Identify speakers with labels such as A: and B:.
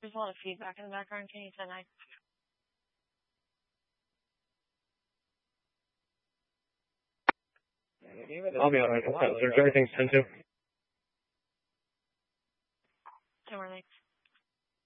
A: There's a lot of feedback in the background. Can you turn that?
B: I'll be alright. Everything's 10-2.